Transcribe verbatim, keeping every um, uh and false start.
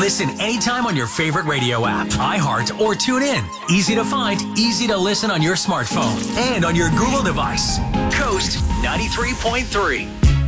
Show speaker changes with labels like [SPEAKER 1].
[SPEAKER 1] Listen anytime on your favorite radio app, iHeart or TuneIn. Easy to find, easy to listen on your smartphone and on your Google device. Coast ninety-three point three.